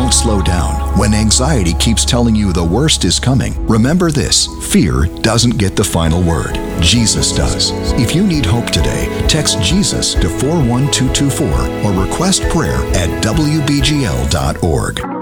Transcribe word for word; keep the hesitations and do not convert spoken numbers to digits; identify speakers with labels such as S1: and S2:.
S1: Don't slow down. When anxiety keeps telling you the worst is coming, remember this: fear doesn't get the final word. Jesus does. If you need hope today, text Jesus to four one two two four or request prayer at W B G L dot org.